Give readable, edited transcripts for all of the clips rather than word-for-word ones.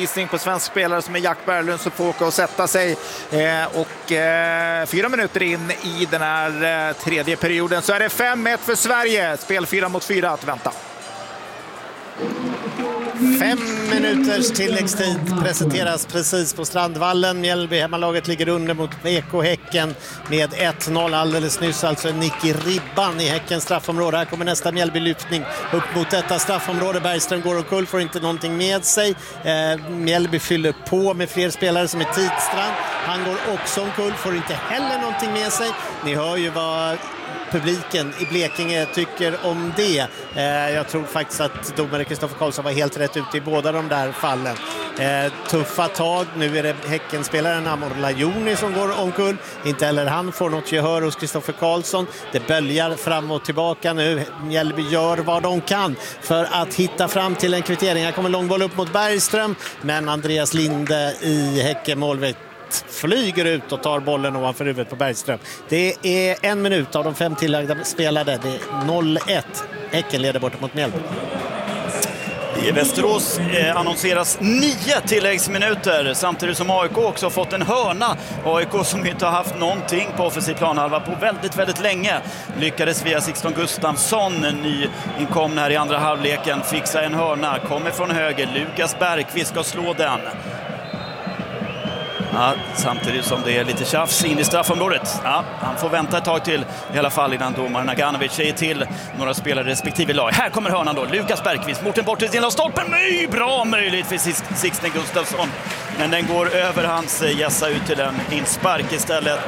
utvisning på svensk spelare som är Jack Berglund, som får åka och sätta sig. 4 minuter in i den här tredje perioden så är det 5-1 för Sverige. Spel 4-4 att vänta. 5 minuters tilläggstid presenteras precis på Strandvallen. Mjällby hemmalaget ligger under mot BK Häcken med 1-0 alldeles nyss. Alltså en nick i ribban i Häckens straffområde. Här kommer nästa Mjällby-lyftning upp mot detta straffområde. Bergström går omkull, får inte någonting med sig. Mjällby fyller på med fler spelare som är Tidstrand. Han går också omkull, får inte heller någonting med sig. Ni hör ju vad publiken i Blekinge tycker om det. Jag tror faktiskt att domare Kristoffer Karlsson var helt rätt ute i båda de där fallen. Tuffa tag. Nu är det Häckenspelaren Amor Lajoni som går omkull. Inte heller han får något gehör hos Kristoffer Karlsson. Det böljar fram och tillbaka nu. Mjällby gör vad de kan för att hitta fram till en kvittering. Här kommer långboll upp mot Bergström, men Andreas Linde i Häcken målvakt flyger ut och tar bollen ovanför huvudet på Bergström. Det är 1 minut av de 5 tillagda spelade. Det är 0-1. Häcken leder bort mot Mjällby. I Västerås annonseras 9 tilläggsminuter samtidigt som AIK också har fått en hörna. AIK som inte har haft någonting på offensiv planhalva på väldigt, väldigt länge lyckades via Sixten Gustafsson, ny inkommen här i andra halvleken, fixa en hörna. Kommer från höger, Lukas Bergqvist ska slå den. Ja, samtidigt som det är lite tjafs in i straffområdet. Ja, han får vänta ett tag till i alla fall innan domaren Naganovic säger till några spelare respektive lag. Här kommer hörnan då. Lukas Bergqvist mot en bortre del av stolpen. Nej, bra möjligt för Sixten Gustafsson. Men den går över hans gässa ut till en inspark istället.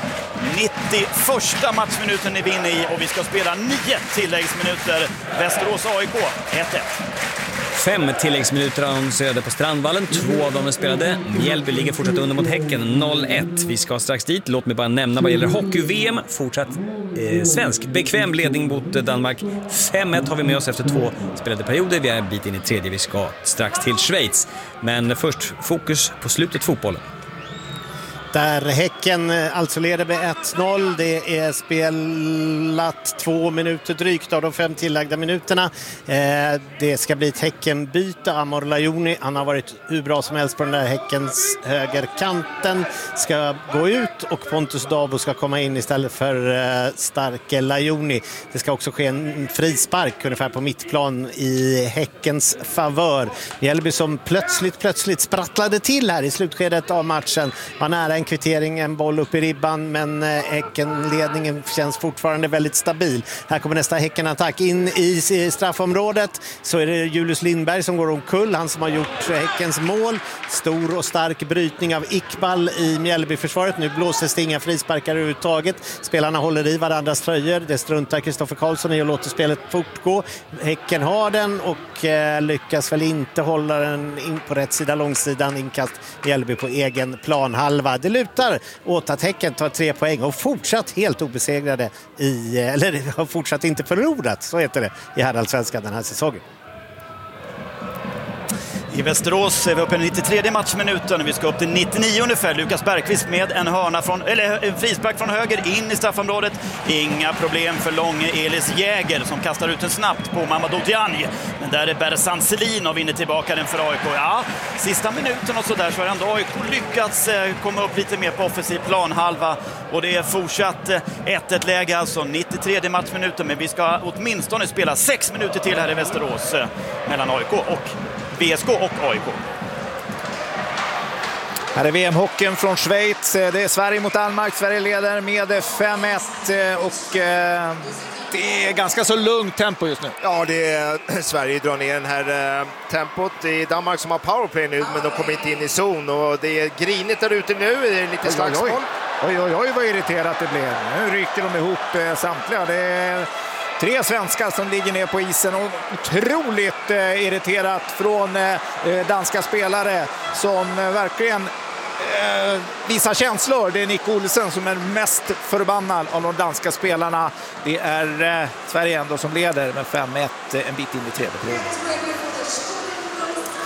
91:a matchminuten är vi inne i och vi ska spela 9 tilläggsminuter. Västerås AIK 1-1. 5 tilläggsminuter annonserade på Strandvallen. 2 av dem är spelade. Mjällby ligger fortsatt under mot Häcken 0-1. Vi ska strax dit. Låt mig bara nämna vad gäller hockey-VM. Fortsatt svensk bekväm ledning mot Danmark. 5-1 har vi med oss efter 2 spelade perioder. Vi är en bit in i tredje. Vi ska strax till Schweiz. Men först fokus på slutet fotbollen. Där Häcken alltså leder med 1-0. Det är spelat 2 minuter drygt av de 5 tillagda minuterna. Det ska bli ett Häckenbyte. Amor Lajoni, han har varit hur bra som helst på den där Häckens högerkanten, ska gå ut och Pontus Dabo ska komma in istället för starke Lajoni. Det ska också ske en frispark ungefär på mittplan i Häckens favör. Mjällby som plötsligt sprattlade till här i slutskedet av matchen. Var nära en kvittering, en boll upp i ribban, men Häckenledningen känns fortfarande väldigt stabil. Här kommer nästa Häckenattack in i straffområdet. Så är det Julius Lindberg som går omkull, han som har gjort Häckens mål. Stor och stark brytning av Iqbal i Mjällbyförsvaret. Nu blåses det inga frisparkar överhuvudtaget. Spelarna håller i varandras tröjor. Det struntar Kristoffer Karlsson i och låter spelet fortgå. Häcken har den och lyckas väl inte hålla den in på rätt sida, långsidan, inkast Mjällby på egen planhalva. Det lutar åt att Häcken tar 3 poäng och fortsatt helt obesegrade eller har fortsatt inte förlorat, så heter det, i herrallsvenskan den här säsongen. I Västerås är vi uppe i 93 matchminuten. Vi ska upp till 99 ungefär. Lukas Bergqvist med en hörna en frispark från höger in i straffområdet. Inga problem för långe Elis Jäger som kastar ut den snabbt på Mamadou Diagne. Men där är Bersan Selin och vinner tillbaka den för AIK. Ja, sista minuten och så där så har ändå AIK lyckats komma upp lite mer på offensiv planhalva. Och det är fortsatt 1-1 läge, alltså 93 matchminuten. Men vi ska åtminstone spela 6 minuter till här i Västerås mellan AIK och VSK och AIK. Här är VM-hockeyn från Schweiz. Det är Sverige mot Danmark. Sverige leder med 5-1 och det är ganska så lugnt tempo just nu. Ja, det är, Sverige drar ner den här tempot. I Danmark som har powerplay nu, men de kommer inte in i zon. Och det är grinigt där ute nu. Det är lite slagsmål. Oj, vad irriterat det blev. Nu rycker de ihop samtliga. Det är 3 svenskar som ligger ner på isen och otroligt irriterat från danska spelare som verkligen visar känslor. Det är Nick Olsen som är mest förbannad av de danska spelarna. Det är Sverige ändå som leder med 5-1 en bit in i tredje perioden.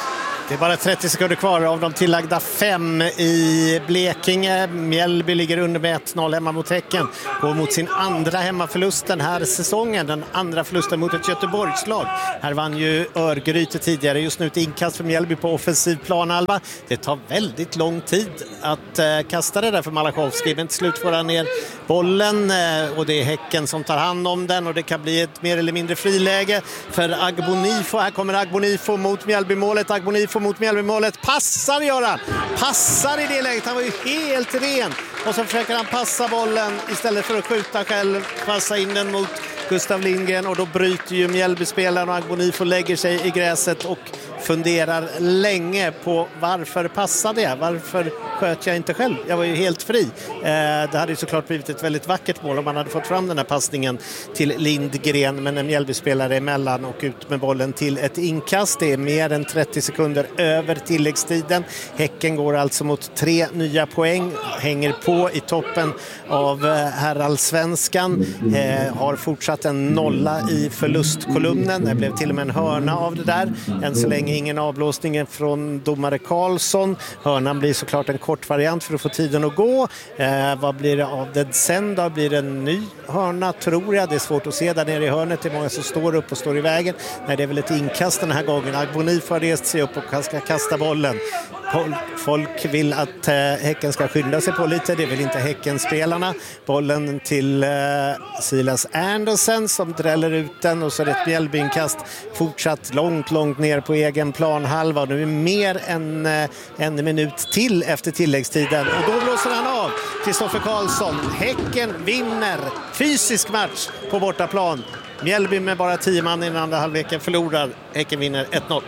Det är bara 30 sekunder kvar av de tillagda 5 i Blekinge. Mjällby ligger under med 1-0 hemma mot Häcken. Går mot sin andra hemmaförlust den här säsongen. Den andra förlusten mot ett Göteborgslag. Här vann ju Örgryte tidigare. Just nu ett inkast för Mjällby på offensiv planhalva. Det tar väldigt lång tid att kasta det där för Malachowski. Men till slut får han ner bollen och det är Häcken som tar hand om den. Och det kan bli ett mer eller mindre friläge för Agbonifo. Här kommer Agbonifo mot Mjällbymålet. Agbonifo mot Mjällbymålet. Passar gör han. Passar i det läget. Han var ju helt ren. Och så försöker han passa bollen istället för att skjuta själv. Passa in den mot Gustav Lindgren. Och då bryter ju Mjällbyspelaren och Agbonifo lägger sig i gräset och funderar länge på varför passade jag? Varför sköt jag inte själv? Jag var ju helt fri. Det hade ju såklart blivit ett väldigt vackert mål om man hade fått fram den här passningen till Lindgren, men en Mjällby-spelare emellan och ut med bollen till ett inkast. Det är mer än 30 sekunder över tilläggstiden. Häcken går alltså mot 3 nya poäng, hänger på i toppen av herrallsvenskan, har fortsatt en nolla i förlustkolumnen. Det blev till och med en hörna av det där. Än så länge ingen avblåsning från domare Karlsson. Hörnan blir såklart en kort variant för att få tiden att gå. Vad blir det av det sen då? Blir det en ny hörna tror jag. Det är svårt att se där nere i hörnet. Det är många som står upp och står i vägen. Nej, det är väl ett inkast den här gången. Agbonifo har rest sig upp och ska kasta bollen. Folk vill att Häcken ska skynda sig på lite. Det vill inte Häckenspelarna. Bollen till Silas Andersen som dräller ut den och så är det ett Mjällbyinkast fortsatt långt ner på egen planhalva. Nu är mer än en minut till efter tilläggstiden och då blåser han av. Kristoffer Karlsson. Häcken vinner fysisk match på bortaplan. Mjällby med bara 10 man i den andra halvleken förlorar. Häcken vinner 1-0.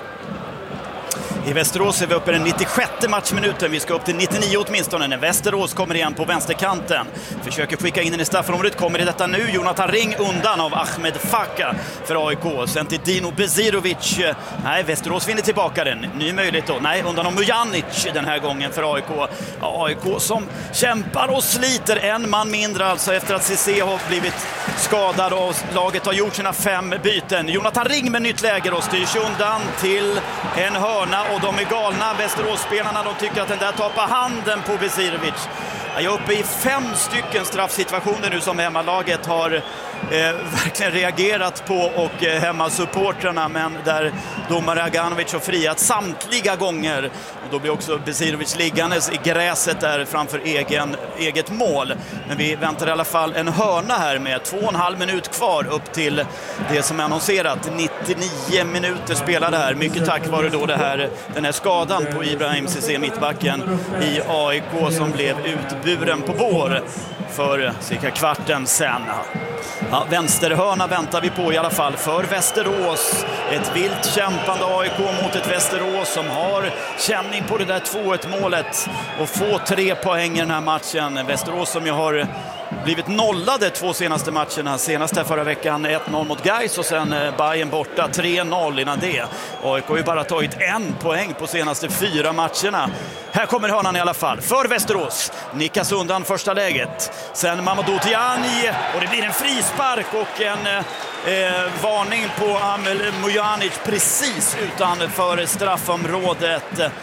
I Västerås är vi uppe i den 96 matchminuten. Vi ska upp till 99 åtminstone när Västerås kommer igen på vänsterkanten. Försöker skicka in den i straffområdet. Kommer i detta nu. Jonathan Ring undan av Ahmed Faka för AIK. Sen till Dino Bezirovic. Nej, Västerås vinner tillbaka den. Ny möjlighet då. Nej, undan av Mujanic den här gången för AIK. Ja, AIK som kämpar och sliter. En man mindre alltså efter att CC har blivit skadad och laget har gjort sina 5 byten. Jonathan Ring med nytt läge och styrs undan till en hörna. Och de är galna, Västerås-spelarna. De tycker att den där tar på handen på Bezirovic. Jag är uppe i 5 stycken straffsituationer nu som hemmalaget har verkligen reagerat på och hemmasupportrarna, men där domare Aganovic har friat samtliga gånger. Och då blir också Bezirovic liggandes i gräset där framför eget mål. Men vi väntar i alla fall en hörna här med 2,5 minut kvar upp till det som är annonserat. 99 minuter spelade här, mycket tack vare då den här skadan på Ibrahim Cissé, mittbacken i AIK, som blev utburen på vår för cirka kvarten sen. Ja, vänsterhörna väntar vi på i alla fall för Västerås. Ett vilt kämpande AIK mot ett Västerås som har känning på det där 2-1 målet och få 3 poäng i den här matchen. Västerås som ju har blivit nollade 2 senaste matcherna. Senast här förra veckan 1-0 mot Gais och sen Bayern borta 3-0 innan det. AIK har ju bara tagit 1 poäng på senaste 4 matcherna. Här kommer hörnan i alla fall för Västerås. Nickas undan första läget. Sen Mamadou Tiani och det blir en frispark och en varning på Amel Mujanic precis utanför straffområdet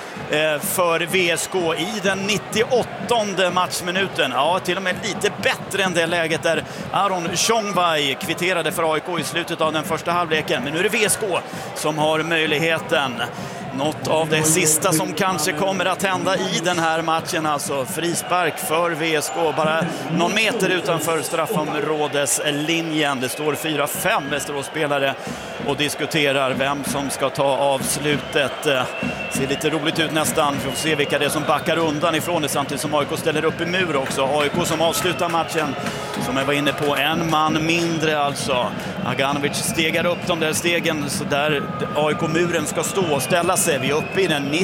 för VSK i den 98:e matchminuten. Ja, till och med lite bättre än det läget där Aron Chongwei kvitterade för AIK i slutet av den första halvleken. Men nu är det VSK som har möjligheten. Något av det sista som kanske kommer att hända i den här matchen, alltså frispark för VSK bara någon meter utanför straffområdeslinjen. Det står 4-5 Västerås-spelare och diskuterar vem som ska ta avslutet. Ser lite roligt ut nästan, för att se vilka det är som backar undan ifrån det samtidigt som AIK ställer upp i mur också. AIK som avslutar matchen, som jag var inne på, 1 man mindre alltså. Aganovic stegar upp de där stegen så där AIK-muren ska stå och ställa sig. Vi är uppe i den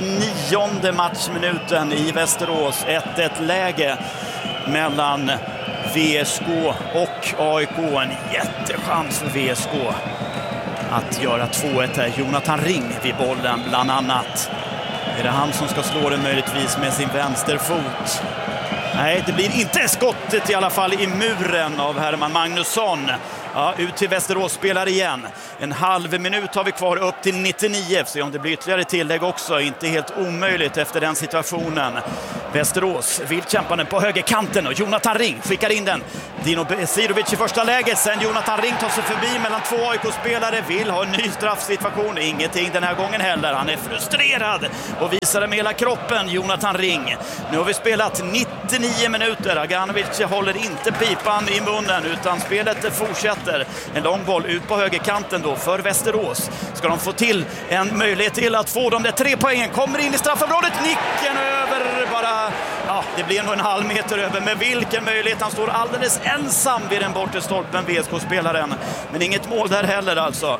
99:e matchminuten i Västerås. 1-1 läge mellan VSK och AIK. En jättechans för VSK att göra 2-1 här. Jonathan Ring vid bollen bland annat. Är det han som ska slå den möjligtvis med sin vänsterfot? Nej, det blir inte skottet i alla fall i muren av Herman Magnusson. Ja, ut till Västerås spelar igen. En halv minut har vi kvar upp till 99. Se om det blir ytterligare tillägg också. Inte helt omöjligt efter den situationen. Västerås vill kämpa den på högerkanten och Jonathan Ring skickar in den. Dino Besirovic i första läget. Sen Jonathan Ring tar sig förbi mellan två AIK-spelare. Vill ha en ny straffsituation. Ingenting den här gången heller. Han är frustrerad och visar det med hela kroppen. Jonathan Ring. Nu har vi spelat 99 minuter. Aganovic håller inte pipan i munnen utan spelet fortsätter. En lång boll ut på högerkanten då för Västerås. Ska de få till en möjlighet till att få de där 3 poängen. Kommer in i straffområdet. Nicken över bara... Ja, det blir nog en halv meter över. Men vilken möjlighet. Han står alldeles ensam vid den bortre stolpen, VSK-spelaren. Men inget mål där heller alltså.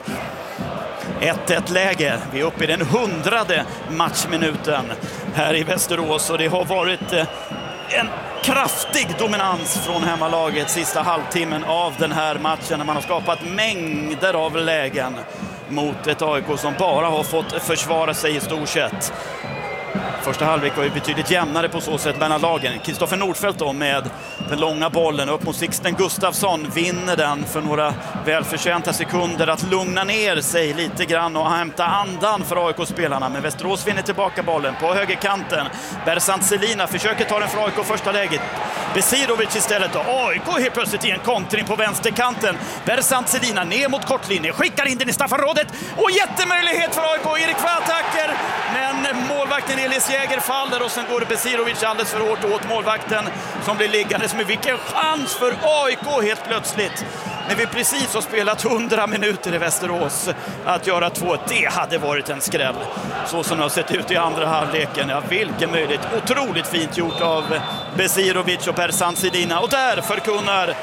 1-1 läge. Vi är uppe i den 100:e matchminuten här i Västerås. Och det har varit en kraftig dominans från hemmalaget sista halvtimmen av den här matchen. När man har skapat mängder av lägen mot ett AIK som bara har fått försvara sig i stort sett. Första halvlek var ju betydligt jämnare på så sätt mellan lagen. Kristoffer Nordfeldt då med den långa bollen upp mot Sixten Gustafsson vinner den för några välförtjänta sekunder att lugna ner sig lite grann och hämta andan för AIK-spelarna. Men Västerås vinner tillbaka bollen på högerkanten. Bersant Selina försöker ta den för AIK första läget. Besirovic istället och AIK helt plötsligt i en kontring på vänsterkanten. Bersant Selina ner mot kortlinjen, skickar in den i straffområdet och jättemöjlighet för AIK. Erik för attacker, men målvakten Elis Jäger faller och sen går Besirovic alldeles för hårt åt målvakten som blir liggandes. Men vilken chans för AIK helt plötsligt. När vi precis har spelat 100 minuter i Västerås att göra 2. Det hade varit en skräll. Så som det har sett ut i andra halvleken. Ja, vilken möjlighet. Otroligt fint gjort av Besirovic och Bersant Selina. Och där förkunnar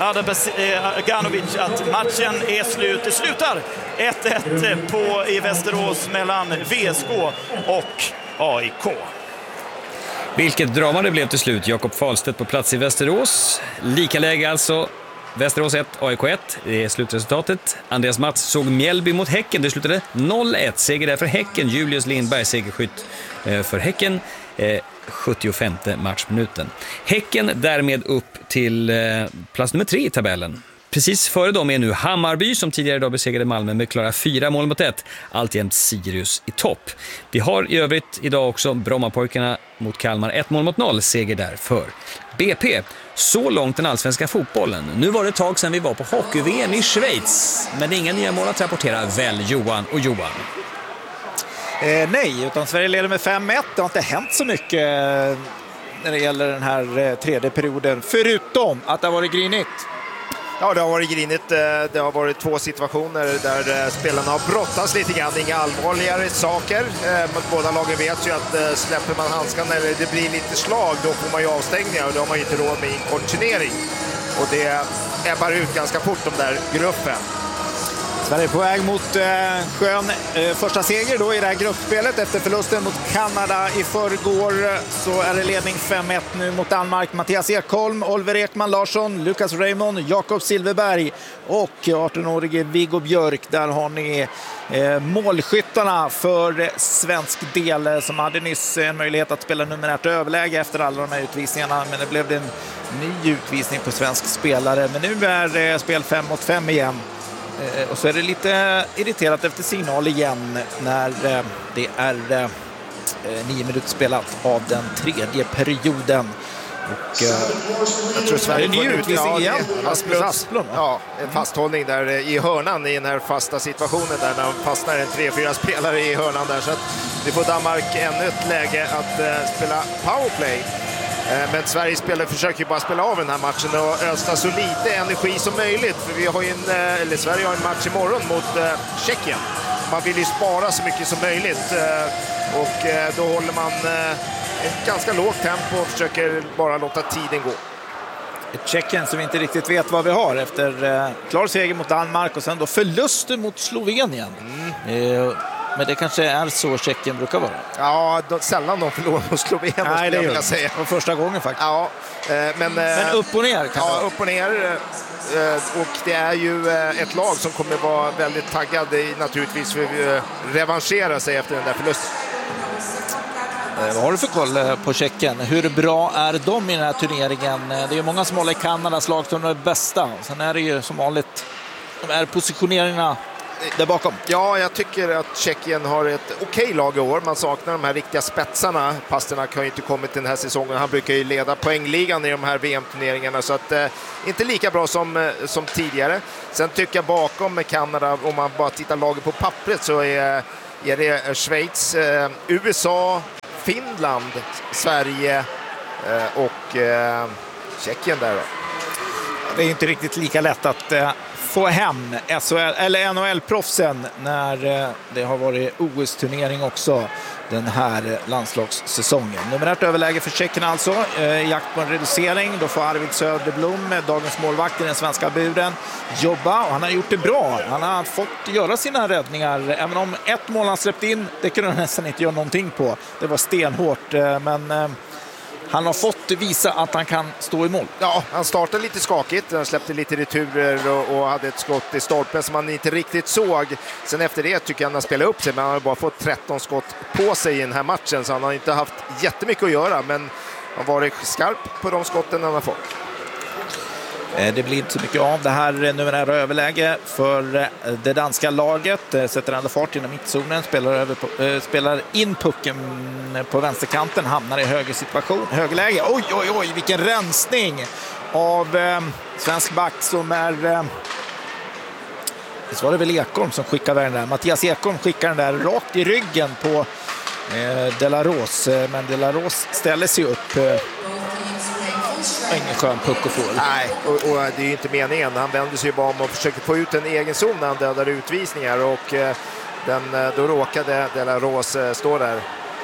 Aganovic att matchen är slut. Det slutar 1-1 i Västerås mellan VSK och AIK. Vilket drama det blev till slut. Jakob Fahlstedt på plats i Västerås. Lika läge alltså. Västerås 1, AIK 1. Det är slutresultatet. Andreas Mats såg Mjällby mot Häcken. Det slutade 0-1. Seger där för Häcken. Julius Lindberg segerskytt för Häcken. 75:e matchminuten. Häcken därmed upp till plats nummer 3 i tabellen. Precis före dem är nu Hammarby som tidigare idag besegrade Malmö med klara 4-1. Alltjämt Sirius i topp. Vi har i övrigt idag också Brommapojkarna mot Kalmar 1-0, seger där för BP. Så långt den allsvenska fotbollen. Nu var det ett tag sedan vi var på hockey-VM i Schweiz. Men det är inga nya mål att rapportera väl, Johan och Johan. Nej, utan Sverige leder med 5-1. Det har inte hänt så mycket när det gäller den här tredje perioden. Förutom att det har varit grinigt. Ja, det har varit grinigt. Det har varit 2 situationer där spelarna har brottats lite grann. Inga allvarligare saker. Båda lagen vet ju att släpper man handskan eller det blir lite slag, då får man ju avstängningar och då har man ju inte råd med inkontinering. Och det ebbar ut ganska fort de där gruppen. Sverige är på väg mot skön första seger då i det här gruppspelet. Efter förlusten mot Kanada i förrgår så är det ledning 5-1 nu mot Danmark. Mattias Ekholm, Oliver Ekman Larsson, Lukas Raymond, Jakob Silverberg och 18-årige Viggo Björk. Där har ni målskyttarna för svensk del som hade nyss en möjlighet att spela numerärt överläge efter alla de här utvisningarna. Men det blev en ny utvisning på svensk spelare. Men nu är det spel 5-5 igen. Och så är det lite irriterat efter signal igen när det är 9 minuter spelat av den tredje perioden. Och jag tror Sverige får utvisning igen. Asplund. Ja, en fasthållning där i hörnan i den här fasta situationen där när de fastnar en 3-4 spelare i hörnan där. Så att det får Danmark ännu ett läge att spela powerplay. Men Sverige försöker ju bara spela av den här matchen och östa så lite energi som möjligt. För vi har ju Sverige har en match imorgon mot Tjeckien. Man vill ju spara så mycket som möjligt. Och då håller man ett ganska lågt tempo och försöker bara låta tiden gå. Ett Tjeckien som vi inte riktigt vet vad vi har efter klar seger mot Danmark och sen då förluster mot Slovenien. Men det kanske är så Tjeckien brukar vara. Ja, sällan de förlorar mot Slovenien. Nej, det vill jag säga. För första gången faktiskt. Ja, men upp och ner kanske. Ja, upp och ner. Och det är ju ett lag som kommer vara väldigt taggad naturligtvis för att revanschera sig efter den där förlusten. Vad har du för koll på Tjeckien? Hur bra är de i den här turneringen? Det är ju många som håller Kanadas lag som är bästa. Sen är det ju som vanligt är positioneringarna där bakom? Ja, jag tycker att Tjeckien har ett okej lag i år. Man saknar de här riktiga spetsarna. Pasternak har ju inte kommit till den här säsongen. Han brukar ju leda poängligan i de här VM-turneringarna, så att inte lika bra som tidigare. Sen tycker jag bakom med Kanada, om man bara tittar laget på pappret, så är det Schweiz, USA, Finland, Sverige och Tjeckien där då. Det är inte riktigt lika lätt att få hem SHL eller NHL-proffsen när det har varit OS-turnering också den här landslagssäsongen. Numerärt överläge för Tjeckien alltså, jakt på en reducering. Då får Arvid Söderblom, dagens målvakt i den svenska buren, jobba, och han har gjort det bra. Han har fått göra sina räddningar, även om ett mål han släppt in, det kunde han nästan inte göra någonting på. Det var stenhårt, men han har fått visa att han kan stå i mål. Ja, han startade lite skakigt. Han släppte lite returer och hade ett skott i stolpen som han inte riktigt såg. Sen efter det tycker jag han har spelat upp sig, men han har bara fått 13 skott på sig i den här matchen, så han har inte haft jättemycket att göra, men han har varit skarp på de skotten han har fått. Det blir inte så mycket av det här numerära överläge för det danska laget. Sätter ändå fart inom mittzonen, spelar in pucken på vänsterkanten, hamnar i högerläge. Oj, vilken rensning av svensk back som är... Det var det väl Ekholm som skickade den där. Mattias Ekholm skickar den där rakt i ryggen på Delarose, men Delarose ställer sig upp. Ingen skön puck att få. Nej, och det är ju inte meningen. Han vänder sig bara om och försöker få ut en egen zon när han dödar utvisningar, och då råkade Delarose stå där.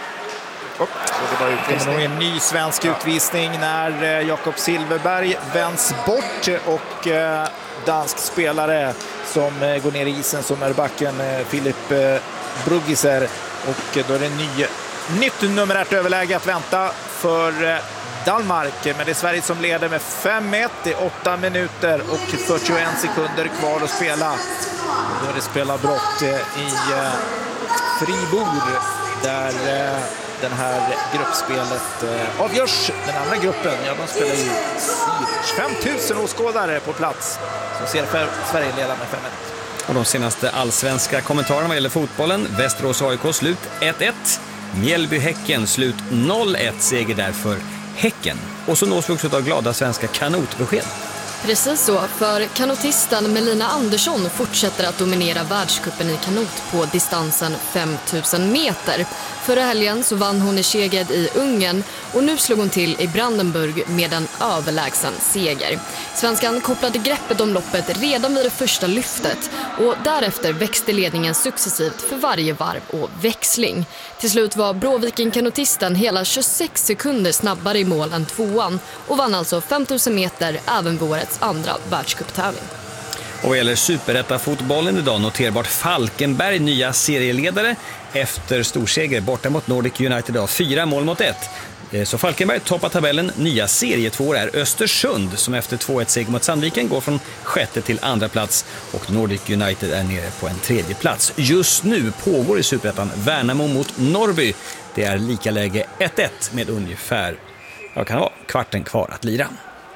Det var utvisning. Det är en ny svensk utvisning när Jakob Silfverberg vänds bort, och dansk spelare som går ner i isen, som är backen Filip Bruggiser, och då är det nytt numerärt överläge att vänta för Danmark, men det är Sverige som leder med 5-1 i 8 minuter och 41 sekunder kvar att spela. Då är det spelarbrott i Fribourg, där den här gruppspelet avgörs. Den andra gruppen, ja, de spelar ju 5000 åskådare på plats, som ser för Sverige leda med 5-1. Och de senaste allsvenska kommentarerna vad gäller fotbollen: Västerås AIK slut 1-1, Mjällby-Häcken slut 0-1, seger därför Häcken. Och så nås vi också av glada svenska kanotbesked. Precis så, för kanotisten Melina Andersson fortsätter att dominera världscupen i kanot på distansen 5000 meter. Förra helgen så vann hon i Szeged i Ungern, och nu slog hon till i Brandenburg med en överlägsen seger. Svenskan kopplade greppet om loppet redan vid det första lyftet, och därefter växte ledningen successivt för varje varv och växling. Till slut var Bråviken-kanotisten hela 26 sekunder snabbare i mål än tvåan, och vann alltså 5000 meter även vid årets andra världscuptävling. Och vad gäller superetta-fotbollen idag noterbart Falkenberg nya serieledare efter storseger borta mot Nordic United av 4-1. Så Falkenberg toppar tabellen. Nya serietvåor är Östersund, som efter 2-1-seger mot Sandviken går från 6:e till 2:a plats, och Nordic United är nere på en 3:e plats. Just nu pågår i superettan Värnamo mot Norrby. Det är lika läge 1-1 med ungefär, vad kan det vara, kvarten kvar att lira.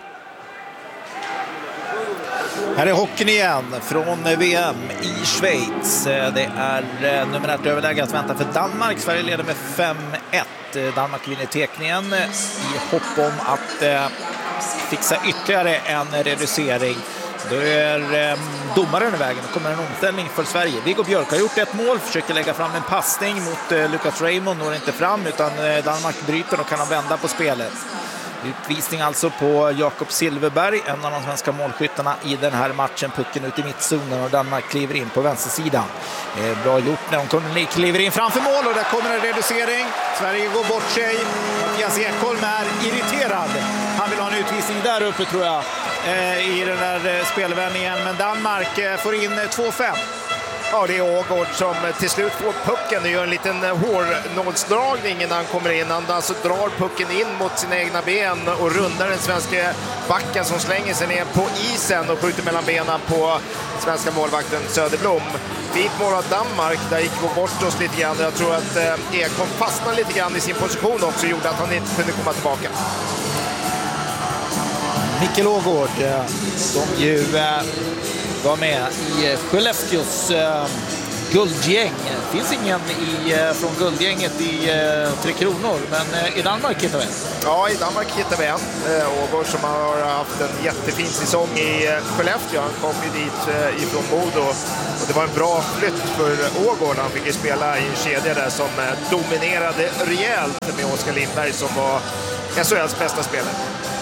Här är hockeyn igen från VM i Schweiz. Det är numerärt överläge att vänta för Danmark. Sverige leder med 5-1. Danmark vinner tekningen i hopp om att fixa ytterligare en reducering. Då är domaren i vägen. Det kommer en omställning för Sverige. Viggo Björk har gjort ett mål, försöker lägga fram en passning mot Lucas Raymond, når inte fram, utan Danmark bryter och kan han vända på spelet. Utvisning alltså på Jakob Silfverberg, en av de svenska målskyttarna i den här matchen. Pucken ut i mittzonen, och Danmark kliver in på vänstersidan. Bra gjort när de kliver in framför mål, och där kommer en reducering. Sverige går bort sig. Mattias Ekholm är irriterad. Han vill ha en utvisning där uppe, tror jag, i den där spelvändningen. Men Danmark får in 2-5. Ja, det är Ågård som till slut får pucken och gör en liten hårnålsdragning innan han kommer in. Han alltså drar pucken in mot sina egna ben och rundar den svenska backen som slänger sig ner på isen och skjuter mellan benen på svenska målvakten Söderblom. Fint mål av Danmark, där gick vi bort oss lite grann. Jag tror att Ekholm fastnade lite grann i sin position också, gjorde att han inte kunde komma tillbaka. Mikkel Ågård, som ju var med i Skellefteås guldgäng. Det finns ingen från guldgänget i Tre Kronor, men i Danmark hittar vi. Ja, i Danmark hittar vi en. Ågård som har haft en jättefin säsong i Skellefteå. Han kom ju dit ifrån Modo. Och det var en bra flytt för Ågård. Han fick ju spela i en kedja där som dominerade rejält med Oskar Lindberg som var SHLs bästa spelare.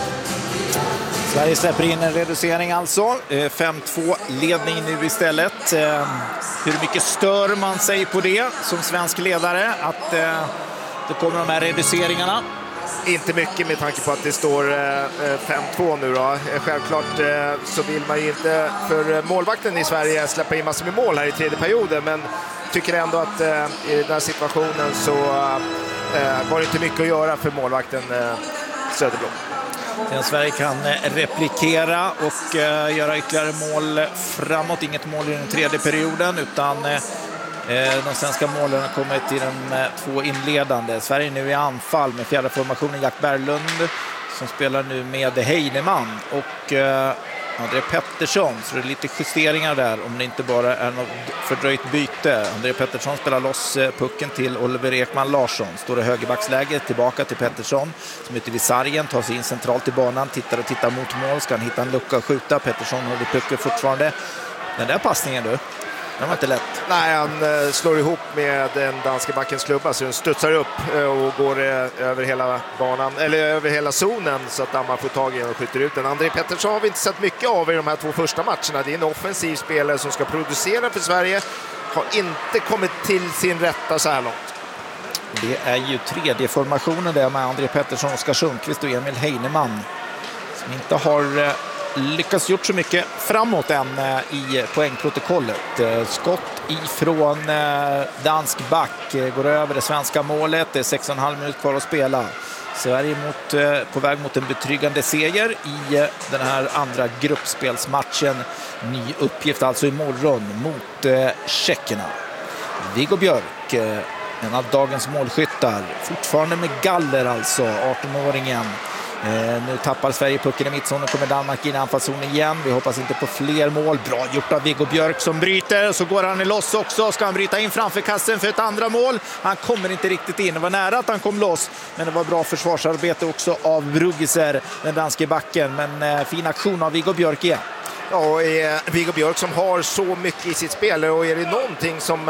Sverige släpper in en reducering alltså. 5-2 ledning nu istället. Hur mycket stör man sig på det som svensk ledare att det kommer de här reduceringarna? Inte mycket med tanke på att det står 5-2 nu då. Självklart så vill man ju inte för målvakten i Sverige släppa in massor med mål här i tredje perioden, men tycker ändå att i den här situationen så var det inte mycket att göra för målvakten Söderblom. Sverige kan replikera och göra ytterligare mål framåt. Inget mål i den tredje perioden, utan de svenska målen kommer till de två inledande. Sverige nu i anfall med fjärde formationen Jack Berglund som spelar nu med Heinemann och André Pettersson, så det är lite justeringar där om det inte bara är något fördröjt byte. André Pettersson spelar loss pucken till Oliver Ekman Larsson. Står i högerbacksläge, tillbaka till Pettersson som ute vid sargen, tar sig in centralt i banan, tittar mot mål, ska han hitta en lucka och skjuta. Pettersson håller pucken fortfarande. Den där passningen du, den var inte lätt. Nej, han slår ihop med den danska backens klubba så den studsar upp och går över hela banan, eller över hela zonen så att Danmark får tag i den och skjuter ut den. André Pettersson har vi inte sett mycket av i de här två första matcherna. Det är en offensiv spelare som ska producera för Sverige. Har inte kommit till sin rätta så här långt. Det är ju tredje formationen där med André Pettersson, Oskar Sundqvist och Emil Heinemann som inte har lyckas gjort så mycket framåt än i poängprotokollet. Skott ifrån dansk back går över det svenska målet. Det är 6,5 minuter kvar att spela. Sverige på väg mot en betryggande seger i den här andra gruppspelsmatchen. Ny uppgift alltså imorgon mot tjeckerna. Viggo Björk, en av dagens målskyttar, fortfarande med galler alltså, 18-åringen. Nu tappar Sverige pucken i mittzonen, kommer Danmark in i anfallszonen igen. Vi hoppas inte på fler mål. Bra gjort av Viggo Björk som bryter. Så går han i loss också. Ska han bryta in framför kassen för ett andra mål? Han kommer inte riktigt in. Det var nära att han kom loss. Men det var bra försvarsarbete också av Brugiser, den danske backen. Men fin aktion av Viggo Björk igen. Ja, och Viggo Björk som har så mycket i sitt spel, och är det någonting som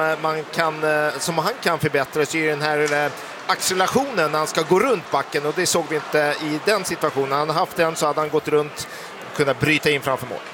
han kan förbättra så är den här accelerationen när han ska gå runt backen, och det såg vi inte i den situationen. Han haft den så hade han gått runt och kunnat bryta in framför mål.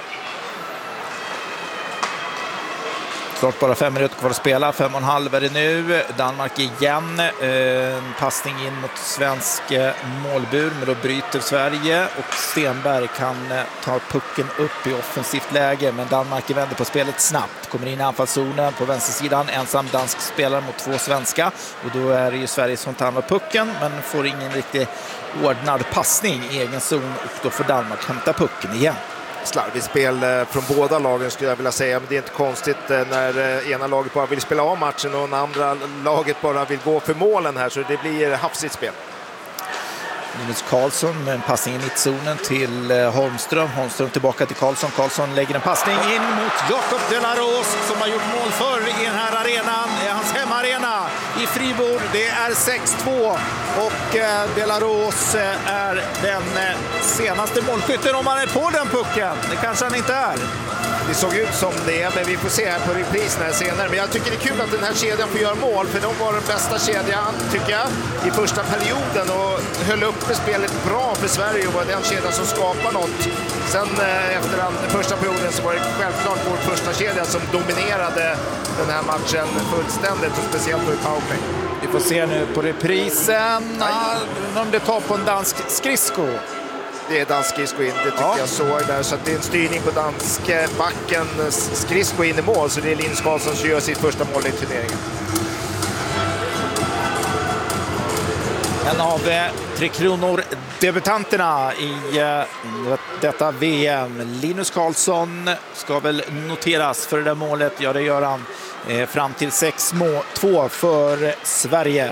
Snart bara 5 minuter kvar att spela, 5,5 är det nu. Danmark igen, en passning in mot svensk målbur, men då bryter Sverige och Stenberg kan ta pucken upp i offensivt läge, men Danmark vänder på spelet snabbt. Kommer in i anfallszonen på vänstersidan, ensam dansk spelare mot två svenska, och då är det ju Sverige som tar med pucken men får ingen riktigt ordnad passning i egen zon, och då får Danmark hämta pucken igen. Slarvigt spel från båda lagen skulle jag vilja säga, men det är inte konstigt när ena laget bara vill spela av matchen och det andra laget bara vill gå för målen här, så det blir hafsigt spel. Linus Karlsson med en passning i mittzonen till Holmström. Holmström tillbaka till Karlsson. Karlsson lägger en passning in mot Jakob de la Rose som har gjort mål förr i den här arenan. Hans hemmaarena i Fribourg. Det är 6-2 och de la Rose är den senaste målskytten om han är på den pucken. Det kanske han inte är. Det såg ut som det, men vi får se här på reprisen här senare. Men jag tycker det är kul att den här kedjan får göra mål, för de var den bästa kedjan, tycker jag, i första perioden och höll uppe spelet bra för Sverige och var den kedjan som skapar något. Sen efter den första perioden så var det självklart vår första kedja som dominerade den här matchen fullständigt, och speciellt i powerplay. Vi får se nu på reprisen om det tar på en dansk skridsko. Det är dansk skridsko in, det tycker jag såg där. Så att det är en styrning på dansk backen, skridsko in i mål. Så det är Linus Karlsson som gör sitt första mål i turneringen. En av Tre Kronor-debutanterna i detta VM. Linus Karlsson ska väl noteras för det där målet. Ja, det gör han. Fram till 6-2 för Sverige.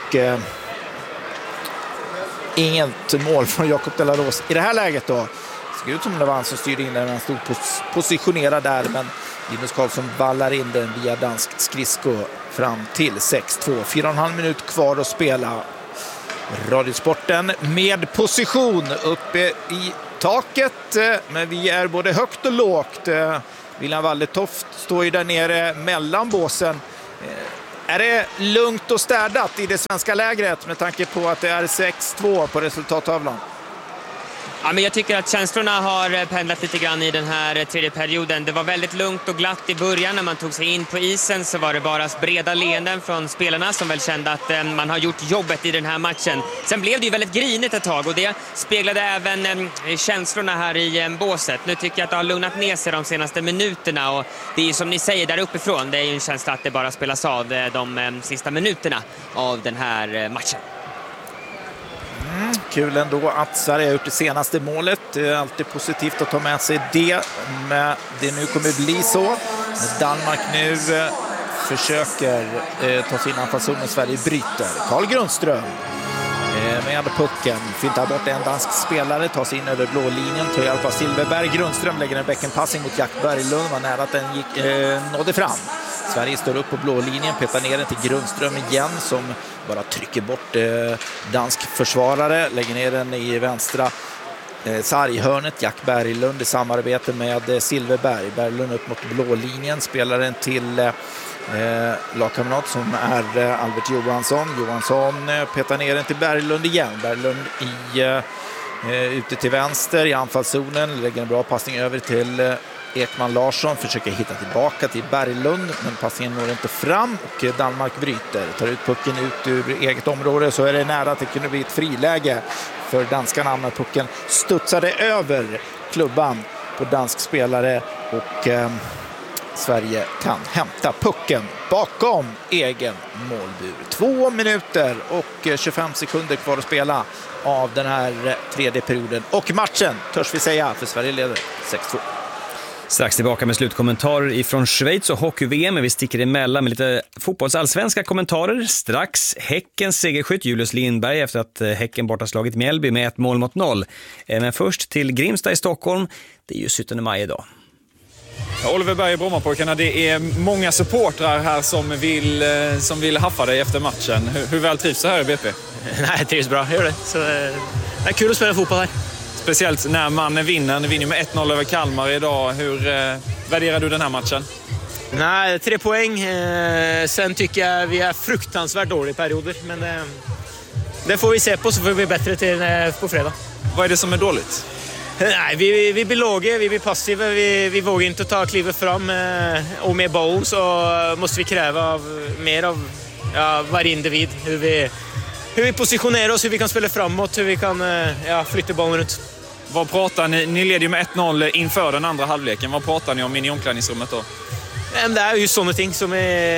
Inget mål från Jakob de la Rose i det här läget då. Det såg ut som det var han som styrde in den. Han stod positionerad där, men Linus Karlsson vallar in den via dansk skridsko fram till 6-2. 4,5 minut kvar att spela. Radiosporten med position uppe i taket, men vi är både högt och lågt. William Walletoft står ju där nere mellan båsen. Är det lugnt och städat i det svenska lägret med tanke på att det är 6-2 på resultattavlan? Ja, men jag tycker att känslorna har pendlat lite grann i den här tredje perioden. Det var väldigt lugnt och glatt i början. När man tog sig in på isen så var det bara breda leenden från spelarna som väl kände att man har gjort jobbet i den här matchen. Sen blev det ju väldigt grinigt ett tag och det speglade även känslorna här i båset. Nu tycker jag att det har lugnat ner sig de senaste minuterna och det är ju som ni säger där uppifrån. Det är ju en känsla att det bara spelas av de sista minuterna av den här matchen. Kul ändå att Sverige har gjort det senaste målet. Det är alltid positivt att ta med sig det. Men det nu kommer bli så. Danmark nu försöker ta sin anfallszon och Sverige bryter. Carl Grundström med pucken. Fintar bort en dansk spelare. Tar sig in över blå linjen. Tar hjälp av Silverberg. Grundström lägger en bäckenpassning mot Jack Berglund. Var nära att den nådde fram. Sverige står upp på blå linjen, petar ner den till Grundström igen som bara trycker bort dansk försvarare, lägger ner den i vänstra sarghörnet. Jack Berglund i samarbete med Silverberg. Berglund upp mot blå linjen, spelar den till lagkamrat som är Albert Johansson. Johansson petar ner den till Berglund igen. Berglund ute till vänster i anfallszonen, lägger en bra passning över till Ekman Larsson, försöker hitta tillbaka till Berglund, men passningen når inte fram och Danmark bryter. Tar ut pucken ut ur eget område, så är det nära att det kunde bli ett friläge för danskarna när pucken studsade över klubban på dansk spelare och Sverige kan hämta pucken bakom egen målbur. 2 minuter och 25 sekunder kvar att spela av den här tredje perioden och matchen, törs vi säga, för Sverige leder 6-2. Strax tillbaka med slutkommentarer ifrån Schweiz och hockey-VM. Vi sticker emellan med lite fotbollsallsvenska kommentarer. Strax Häckens segerskytt Julius Lindberg efter att Häcken borta slagit Mjällby med 1-0. Men först till Grimsta i Stockholm. Det är ju 17 maj idag. Oliver Berg i Brommapojkarna, det är många supportrar här som vill haffa dig efter matchen. Hur väl trivs du här i BP? Nej, jag trivs bra, gör det. Så, det är kul att spela fotboll här. Speciellt när man vinner med 1-0 över Kalmar idag. Hur värderar du den här matchen? Nej, 3 poäng. Sen tycker jag vi är fruktansvärt dåliga perioder. Men det får vi se på, så får vi bli bättre till på fredag. Vad är det som är dåligt? Nej, vi blir låga, vi blir passiva. Vi vågar inte ta klivet fram. Och med bollen så måste vi kräva mer av varje individ. Hur vi positionerar oss, hur vi kan spela framåt, hur vi kan flytta bollen runt. Vad pratar ni leder ju med 1-0 inför den andra halvleken. Vad pratar ni om i omklädningsrummet då? Det är ju sådana ting som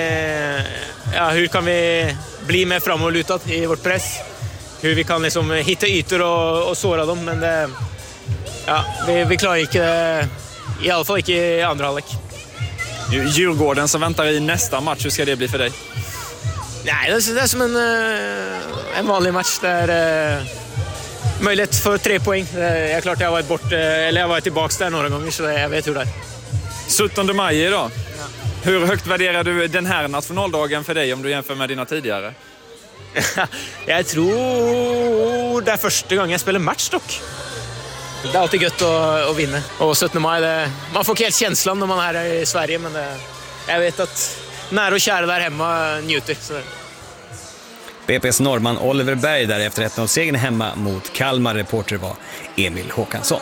hur kan vi bli mer framåtlutad i vårt press? Hur vi kan liksom hitta ytor och såra dem, men vi klarar inte i alla fall inte i andra halvlek. Djurgården som väntar i nästa match, hur ska det bli för dig? Nej, det är som en vanlig match där möjlighet för 3 poäng. Jag är klart jag har varit tillbaka där några gånger, så jag vet hur det är. 17 maj idag. Ja. Hur högt värderar du den här nationaldagen för dig om du jämför med dina tidigare? Jag tror det är första gången jag spelar match dock. Det är alltid gött att vinna. Och 17 maj, man får inte helt känslan när man är här i Sverige, men jag vet att nära och kära där hemma njuter. Så. BP:s norrman Oliver Berg där efter 1-0-segern hemma mot Kalmar. Reporter var Emil Håkansson.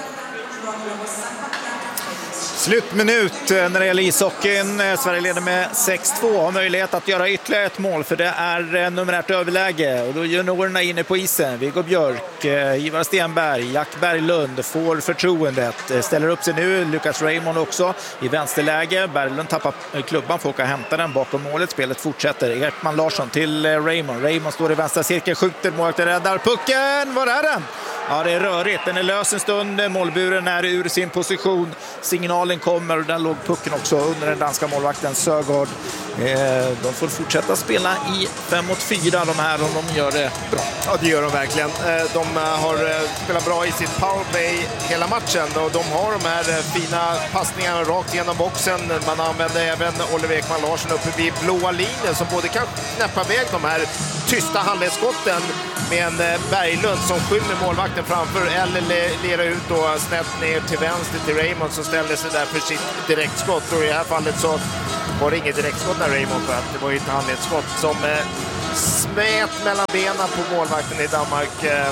Slutminut när det gäller ishockeyn. Sverige leder med 6-2. Har möjlighet att göra ytterligare ett mål, för det är numerärt överläge. Och då är juniorerna inne på isen. Viggo Björk, Ivar Stenberg, Jack Berglund får förtroendet. Ställer upp sig nu. Lucas Raymond också i vänsterläge. Berglund tappar klubban, får åka och hämta den bakom målet. Spelet fortsätter. Ekman Larsson till Raymond. Raymond står i vänstra cirkel, skjuter, målet räddar pucken. Var är den? Ja, det är rörigt. Den är lös en stund. Målburen är ur sin position. Signalen kommer och den låg pucken också under den danska målvakten Søgaard. De får fortsätta spela i 5-4 de här om de gör det bra. Ja, det gör de verkligen. De har spelat bra i sitt powerplay hela matchen och de har de här fina passningarna rakt genom boxen. Man använder även Oliver Ekman Larsson uppe vid blåa linjen som både kan knäppa iväg de här tysta handledsskotten med en Berglund som skymmer målvakten framför eller leder ut och snett ner till vänster till Raymond som ställer sig där för sitt direktskott. Och i det här fallet så var det inget direktskott där Raymond för att det var ju ett handledsskott som smät mellan benen på målvakten i Danmark.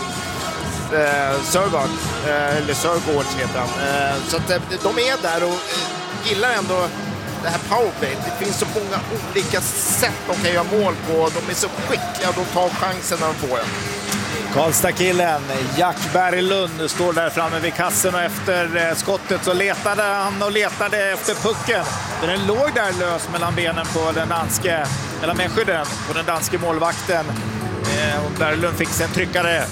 Søgaard, eller Søgaard heter han. Så att de är där och gillar ändå det här powerplay. Det finns så många olika sätt de kan göra mål på. De är så skickliga och de tar chansen när de får den. Karlstad-killen Jack Berglund står där framme vid kassen och efter skottet så letade han och letade efter pucken. Den låg där lös mellan benen på den danske, eller med skydden på den danske målvakten. Och Berglund fick sig en tryckare.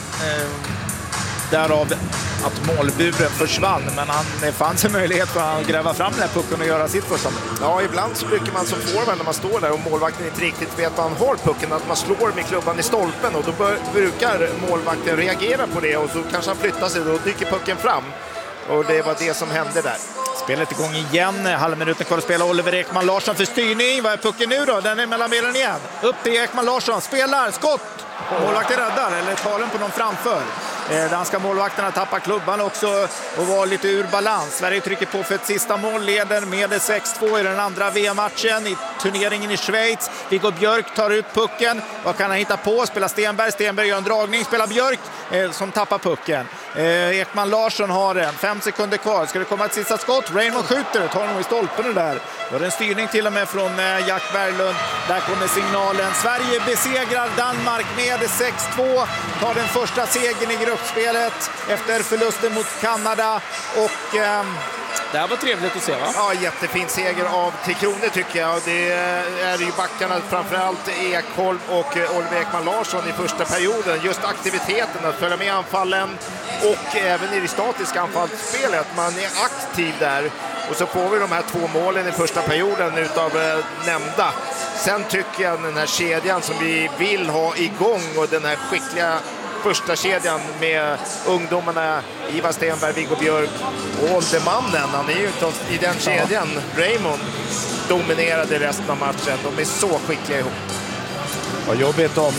Därav att målburen försvann, men det fanns en möjlighet för att gräva fram den här pucken och göra sitt första mål. Ja, ibland så brukar man som forward när man står där och målvakten inte riktigt vet att han har pucken, att man slår med klubban i stolpen och då brukar målvakten reagera på det och så kanske han flyttar sig och då dyker pucken fram. Och det var det som hände där. Spelet igång igen, halvminuten kvar att spela. Oliver Ekman Larsson för styrning. Vad är pucken nu då? Den är mellan benen igen. Upp till Ekman Larsson, spelar, skott! Målvakten räddar, eller tar den på någon framför. Danska målvakterna tappar klubban också och var lite ur balans. Sverige trycker på för ett sista mål, leder med 6-2 i den andra VM-matchen i turneringen i Schweiz. Viggo Björk tar ut pucken. Vad kan han hitta på? Spelar Stenberg. Stenberg gör en dragning. Spelar Björk som tappar pucken. Ekman Larsson har den. 5 sekunder kvar. Ska det komma ett sista skott? Raymond skjuter. Tar honom i stolpen där. Det var en styrning till och med från Jack Berglund. Där kommer signalen. Sverige besegrar Danmark med 6-2. Tar den första segern i gruppspelet efter förlusten mot Kanada. Och det här var trevligt att se, va? Ja, jättefin seger av Tre Kronor tycker jag. Det är ju backarna, framförallt Ekholm och Oliver Ekman Larsson i första perioden. Just aktiviteten, att följa med anfallen och även i det statiska anfallsspelet. Man är aktiv där. Och så får vi de här 2 målen i första perioden utav nämnda. Sen tycker jag den här kedjan som vi vill ha igång och den här skickliga första kedjan med ungdomarna Ivar Stenberg, Viggo Björk och åldermannen. Han är ju inte i den kedjan. Raymond dominerade resten av matchen. De är så skickliga ihop. Vad jobbigt om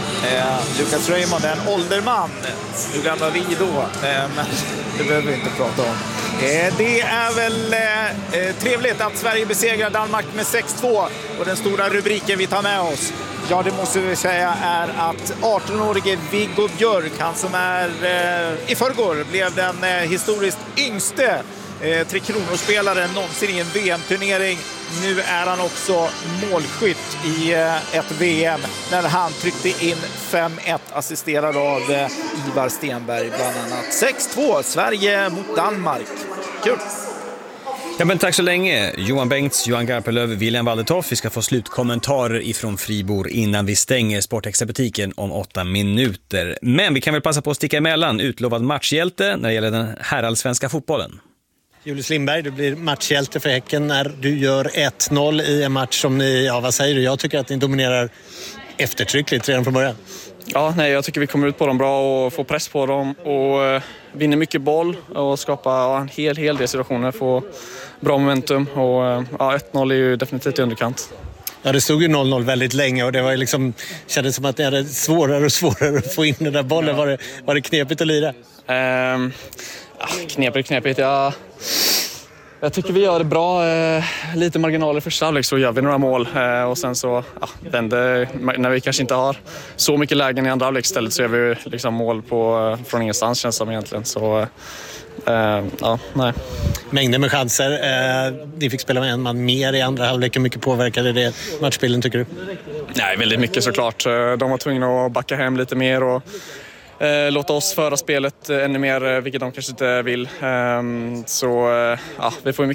Lucas Raymond är en ålderman. Hur gamla vi då? Men det behöver vi inte prata om. Det är väl trevligt att Sverige besegrar Danmark med 6-2. Och den stora rubriken vi tar med oss, ja, det måste vi säga, är att 18-årige Viggo Björk, han som är i förrgår blev den historiskt yngste Tre Kronor-spelaren någonsin i en VM-turnering. Nu är han också målskytt i ett VM när han tryckte in 5-1, assisterad av Ivar Stenberg bland annat. 6-2, Sverige mot Danmark. Kul! Ja, men tack så länge. Johan Bengts, Johan Garpenlöv, William Waldertoff. Vi ska få slutkommentarer ifrån Fribourg innan vi stänger Sportextra-butiken om 8 minuter. Men vi kan väl passa på att sticka emellan. Utlovad matchhjälte när det gäller den herrallsvenska fotbollen. Julius Lindberg, du blir matchhjälte för Häcken när du gör 1-0 i en match som ni, ja vad säger du? Jag tycker att ni dominerar eftertryckligt redan från början. Ja, nej, jag tycker vi kommer ut på dem bra och får press på dem och vinner mycket boll och skapar en hel del situationer, får bra momentum och 1-0 är ju definitivt i underkant. Ja, det stod ju 0-0 väldigt länge och det var ju liksom, kändes som att det hade svårare och svårare att få in den där bollen. Var det knepigt att lira? Knepigt. Jag tycker vi gör det bra. Lite marginaler första halvlek så gör vi några mål. Och sen så vänder, när vi kanske inte har så mycket lägen i andra halvlek istället så gör vi liksom mål från ingenstans känns som egentligen. Så nej. Mängder med chanser. Ni fick spela med en man mer i andra halvlek. Hur mycket påverkade det matchbilden tycker du? Nej, väldigt mycket såklart. De var tvungna att backa hem lite mer och låta oss föra spelet ännu mer, vilket de kanske inte vill. Vi får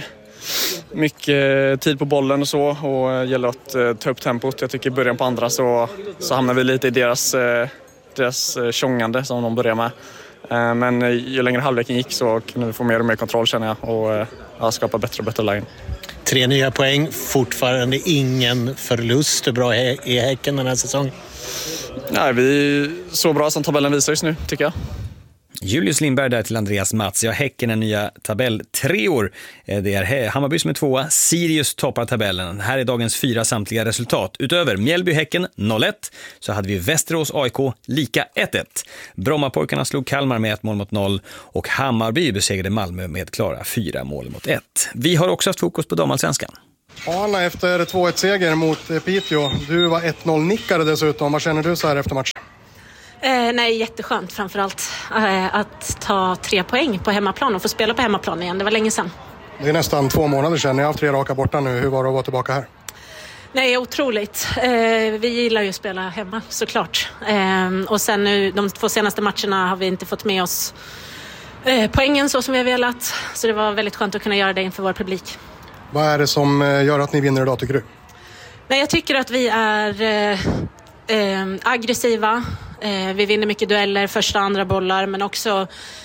mycket tid på bollen och så och gäller att ta upp tempot. Jag tycker i början på andra så hamnar vi lite i deras tjongande som de börjar med. Men ju längre halvleken gick så kunde vi få mer och mer kontroll, känner jag, och skapa bättre och bättre lägen. 3 nya poäng, fortfarande ingen förlust. Hur bra är Häcken den här säsongen? Nej, vi är så bra som tabellen visar just nu, tycker jag. Julius Lindberg där till Andreas Mats. Ja, Häcken är nya tabell-treor. Det är Hammarby som är 2, Sirius toppar tabellen. Här är dagens 4 samtliga resultat. Utöver Mjällby-Häcken 0-1 så hade vi Västerås-AIK lika 1-1. Brommapojkarna slog Kalmar med 1-0 och Hammarby besegrade Malmö med klara 4-1. Vi har också haft fokus på damallsvenskan. Anna, efter 2-1-seger mot Piteå. Du var 1-0-nickare dessutom. Vad känner du så här efter matchen? Nej, jätteskönt framförallt att ta 3 poäng på hemmaplan och få spela på hemmaplan igen. Det var länge sedan. Det är nästan 2 månader sedan. Ni har haft 3 raka borta nu. Hur var det att vara tillbaka här? Nej, otroligt. Vi gillar ju att spela hemma, såklart. Och sen nu, de 2 senaste matcherna har vi inte fått med oss poängen så som vi har velat. Så det var väldigt skönt att kunna göra det inför vår publik. Vad är det som gör att ni vinner idag, tycker du? Nej, jag tycker att vi är aggressiva. Vi vinner mycket dueller, första och andra bollar, men också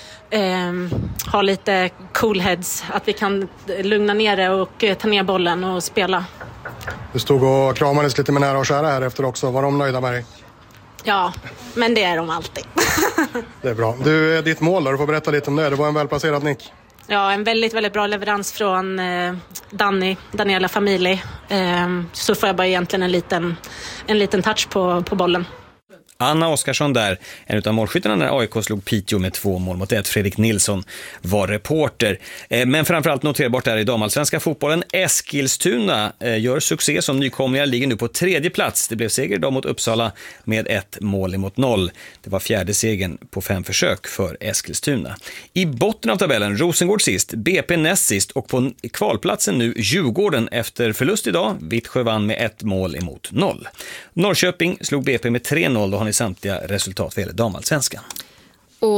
ha lite cool heads. Att vi kan lugna ner det och ta ner bollen och spela. Du stod och kramades lite med nära och kära här efter också. Var de nöjda med dig? Ja, men det är de alltid. Det är bra. Du, ditt mål då, du får berätta lite om det. Det var en välplacerad nick. Ja, en väldigt, väldigt bra leverans från Daniela Famili. Så får jag bara egentligen en liten touch på bollen. Anna Oskarsson där, en av målskyttarna när AIK slog Piteå med 2-1. Fredrik Nilsson var reporter. Men framförallt noterbart där i damallsvenska fotbollen. Eskilstuna gör succé som nykomlingar, ligger nu på 3:e plats. Det blev seger idag mot Uppsala med 1-0. Det var 4:e segern på 5 försök för Eskilstuna. I botten av tabellen, Rosengård sist, BP näst sist och på kvalplatsen nu Djurgården efter förlust idag. Vittsjö vann med 1-0. Norrköping slog BP med 3-0. Då har ni samtliga resultat vad gäller damallsvenskan. Och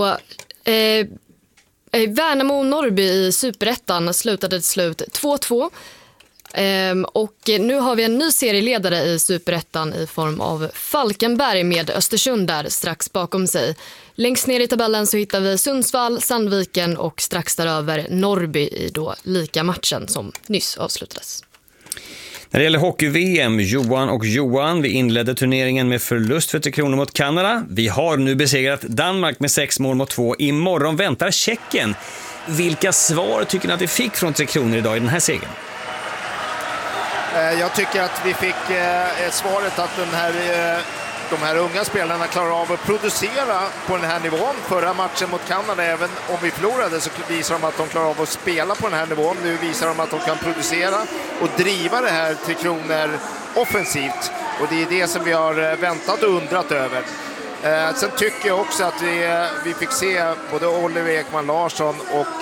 Värnamo-Norrby i Superettan slutade till slut 2-2. Och nu har vi en ny serieledare i Superettan i form av Falkenberg med Östersund där strax bakom sig. Längst ner i tabellen så hittar vi Sundsvall, Sandviken och strax däröver Norrby i då lika matchen som nyss avslutades. När det gäller hockey-VM, Johan, vi inledde turneringen med förlust för 3 kronor mot Kanada. Vi har nu besegrat Danmark med 6-2. Imorgon väntar Tjeckien. Vilka svar tycker ni att vi fick från 3 kronor idag i den här segern? Jag tycker att vi fick svaret att de här unga spelarna klarar av att producera på den här nivån. Förra matchen mot Kanada, även om vi förlorade, så visar de att de klarar av att spela på den här nivån. Nu visar de att de kan producera och driva det här 3 kronor offensivt. Och det är det som vi har väntat och undrat över. Sen tycker jag också att vi fick se både Oliver Ekman Larsson och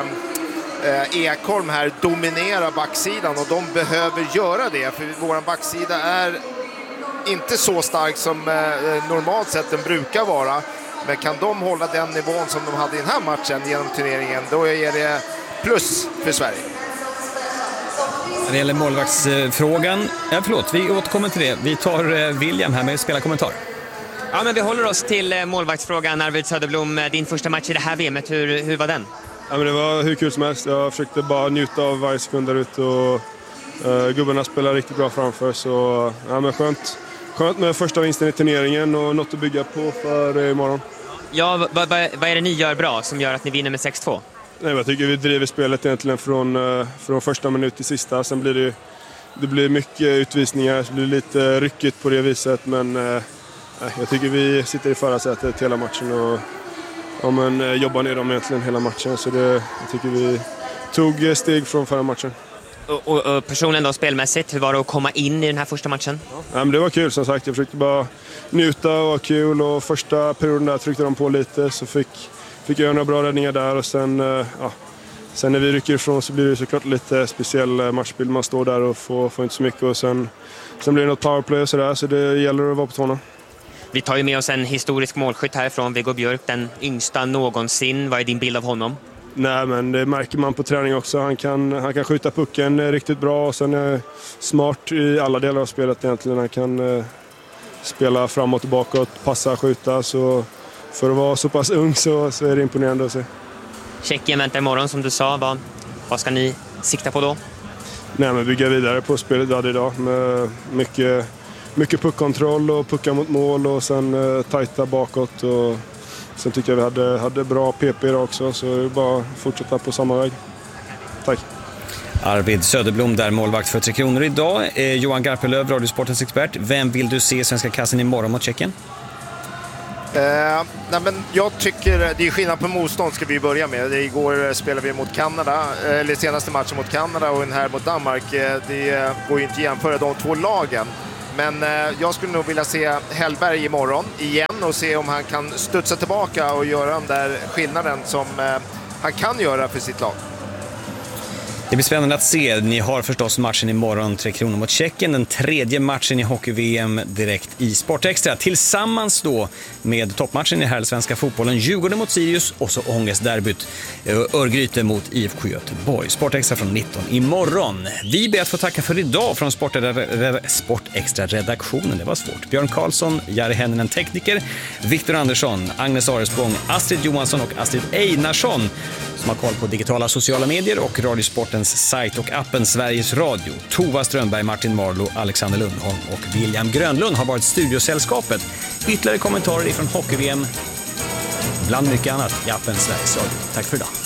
Ekholm här dominera backsidan, och de behöver göra det, för vår backsida är inte så stark som normalt sett den brukar vara. Men kan de hålla den nivån som de hade i den här matchen genom turneringen, då är det plus för Sverige. När det gäller målvaktsfrågan, vi återkommer till det. Vi tar William här med spelarkommentar. Ja, men vi håller oss till målvaktsfrågan. Arvid Söderblom, din första match i det här VMet, hur var den? Ja, men det var hur kul som helst. Jag försökte bara njuta av varje sekund där ute, och gubbarna spelar riktigt bra framför, så ja, men skönt med första vinsten i turneringen och något att bygga på för imorgon. Ja, vad är det ni gör bra som gör att ni vinner med 6-2? Nej, jag tycker vi driver spelet egentligen från första minut till sista. Sen blir det blir mycket utvisningar, så blir det lite ryckigt på det viset, men jag tycker vi sitter i förarsätet hela matchen och jobbar ner dem egentligen hela matchen, så jag tycker vi tog steg från förra matchen. Och personen då spelmässigt, hur var det att komma in i den här första matchen? Ja, men det var kul som sagt, jag försökte bara njuta och ha kul, och första perioden där tryckte de på lite, så fick jag göra några bra räddningar där, och sen när vi rycker ifrån så blir det såklart lite speciell matchbild, man står där och får inte så mycket, och sen blir det något powerplay och sådär, så det gäller att vara på tårna. Vi tar ju med oss en historisk målskytt härifrån, Viggo Björk, den yngsta någonsin. Vad är din bild av honom? Nej, men det märker man på träning också. Han kan skjuta pucken riktigt bra, och sen är smart i alla delar av spelet egentligen. Han kan spela fram och tillbaka och passa, skjuta. Så för att vara så pass ung så är det imponerande att se. Tjeckien väntar imorgon som du sa. Vad ska ni sikta på då? Nej, men bygga vidare på spelet vi hade idag med mycket puckkontroll och puckar mot mål och sen tajta bakåt. Och sen tycker jag vi hade bra PP idag också, så det är bara att fortsätta på samma väg. Tack. Arvid Söderblom där, målvakt för 3 Kronor idag. Johan Garpelöv, Radiosportens expert. Vem vill du se i Svenska kassen imorgon mot Tjeckien? Nej, men jag tycker det är skillnad på motstånd ska vi börja med. Igår spelade vi mot Kanada, eller senaste matchen mot Kanada och den här mot Danmark. Det går ju inte att jämföra de 2 lagen. Men jag skulle nog vilja se Hellberg imorgon igen och se om han kan studsa tillbaka och göra den där skillnaden som han kan göra för sitt lag. Det blir spännande att se. Ni har förstås matchen imorgon, 3 Kronor mot Tjeckien. Den 3:e matchen i hockey-VM direkt i Sportextra. Tillsammans då med toppmatchen i svenska fotbollen. Djurgården mot Sirius och så ångestderbyt Örgryte mot IFK Göteborg. Sportextra från 19 imorgon. Vi ber att få tacka för idag från Sportextra-redaktionen. Det var svårt. Björn Karlsson, Jari Henninen tekniker, Viktor Andersson, Agnes Aresbong, Astrid Johansson och Astrid Einarsson som har koll på digitala sociala medier och Radiosportens sajt och appen Sveriges Radio. Tova Strömberg, Martin Marlo, Alexander Lundholm och William Grönlund har varit studiosällskapet. Ytterligare kommentarer ifrån hockey-VM bland mycket annat i appen Sveriges Radio. Tack för idag.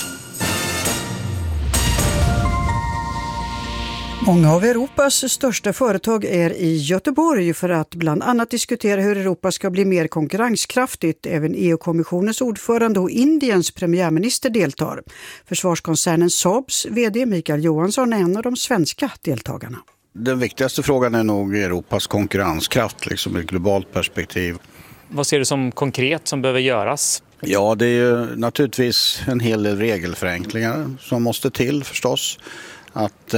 Många av Europas största företag är i Göteborg för att bland annat diskutera hur Europa ska bli mer konkurrenskraftigt. Även EU-kommissionens ordförande och Indiens premiärminister deltar. Försvarskoncernen Saabs vd Mikael Johansson är en av de svenska deltagarna. Den viktigaste frågan är nog Europas konkurrenskraft, liksom i ett globalt perspektiv. Vad ser du som konkret som behöver göras? Ja, det är ju naturligtvis en hel del regelförenklingar som måste till förstås. Att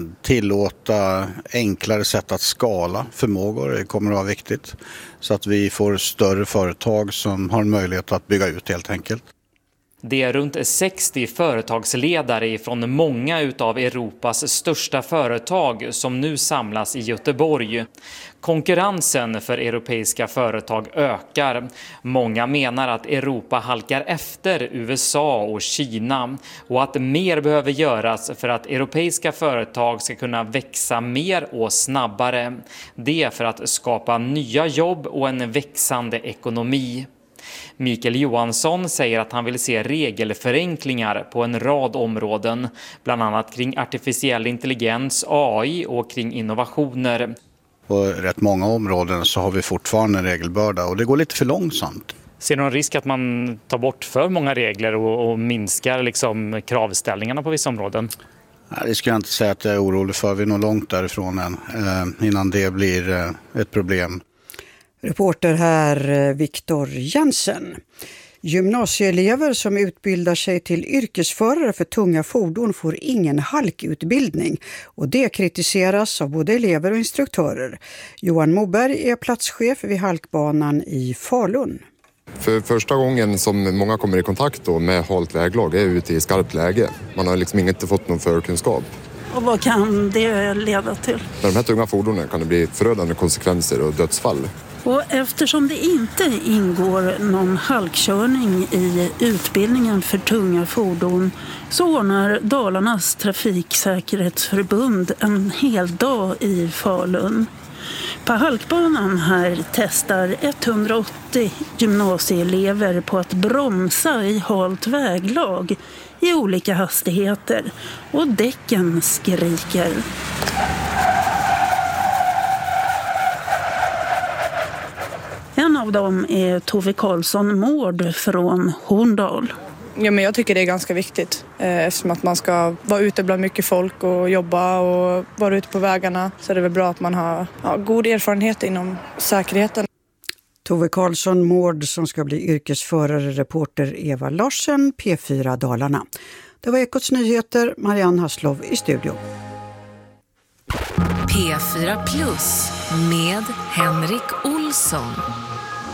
tillåta enklare sätt att skala förmågor kommer att vara viktigt. Så att vi får större företag som har möjlighet att bygga ut helt enkelt. Det är runt 60 företagsledare från många utav Europas största företag som nu samlas i Göteborg. Konkurrensen för europeiska företag ökar. Många menar att Europa halkar efter USA och Kina och att mer behöver göras för att europeiska företag ska kunna växa mer och snabbare. Det är för att skapa nya jobb och en växande ekonomi. Mikael Johansson säger att han vill se regelförenklingar på en rad områden, bland annat kring artificiell intelligens, AI och kring innovationer. På rätt många områden så har vi fortfarande en regelbörda och det går lite för långsamt. Ser du någon risk att man tar bort för många regler och minskar liksom kravställningarna på vissa områden? Nej, det ska jag inte säga att jag är orolig för. Vi är nog långt därifrån än innan det blir ett problem. Reporter här Viktor Jensen. Gymnasieelever som utbildar sig till yrkesförare för tunga fordon får ingen halkutbildning och det kritiseras av både elever och instruktörer. Johan Moberg är platschef vid halkbanan i Falun. För första gången som många kommer i kontakt då med halt väglag är ute i skarpt läge. Man har liksom inte fått någon förkunskap. Och vad kan det leda till? Med de här tunga fordonen kan det bli förödande konsekvenser och dödsfall. Och eftersom det inte ingår någon halkkörning i utbildningen för tunga fordon så ordnar Dalarnas trafiksäkerhetsförbund en hel dag i Falun. På halkbanan här testar 180 gymnasieelever på att bromsa i halt väglag i olika hastigheter och däcken skriker. En av dem är Tove Karlsson Mård från Horndal. Ja, men jag tycker det är ganska viktigt eftersom att man ska vara ute bland mycket folk och jobba och vara ute på vägarna. Så är det väl bra att man har god erfarenhet inom säkerheten. Tove Karlsson Mård som ska bli yrkesförare, reporter Eva Larsen, P4 Dalarna. Det var Ekots nyheter, Marianne Hasslov i studio. P4 Plus med Henrik Olsson.